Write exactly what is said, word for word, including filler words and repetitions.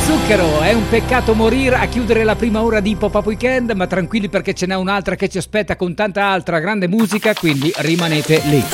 Zucchero, è un peccato morire a chiudere la prima ora di Pop Up Weekend, ma tranquilli perché ce n'è un'altra che ci aspetta con tanta altra grande musica, quindi rimanete lì.